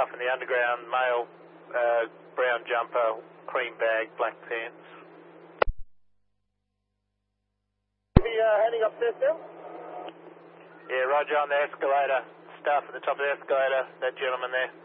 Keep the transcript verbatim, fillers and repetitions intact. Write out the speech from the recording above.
staff in the underground, male, uh, brown jumper, cream bag, black pants. Be uh, heading upstairs now? Yeah, roger, on the escalator. Staff at the top of the escalator, that gentleman there.